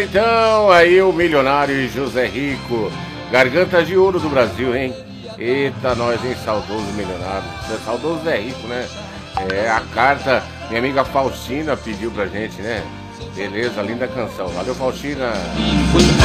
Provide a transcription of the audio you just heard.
Bora então, aí o milionário José Rico, garganta de ouro do Brasil, hein? Eita, nós, hein? Saudoso milionário. Saudoso Zé Rico, né? É, a carta, minha amiga Faustina pediu pra gente, né? Beleza, linda canção. Valeu, Faustina.